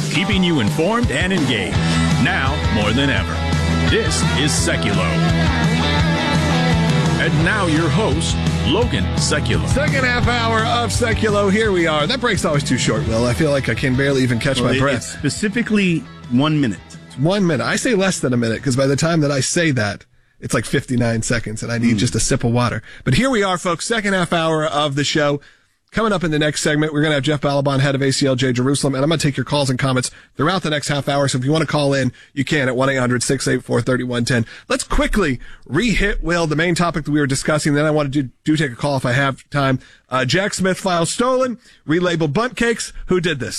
keeping you informed and engaged. Now more than ever. This is Seculo. And now your host, Logan Seculo. Second half hour of Seculo. Here we are. That break's always too short, Will. I feel like I can barely even catch my breath. It's specifically 1 minute. 1 minute. I say less than a minute because by the time that I say that, it's like 59 seconds and I need just a sip of water. But here we are, folks. Second half hour of the show. Coming up in the next segment, we're going to have Jeff Balaban, head of ACLJ Jerusalem, and I'm going to take your calls and comments throughout the next half hour. So if you want to call in, you can at 1-800-684-3110. Let's quickly re-hit, Will, the main topic that we were discussing. Then I want to do take a call if I have time. Jack Smith files stolen, relabeled bunt cakes. Who did this?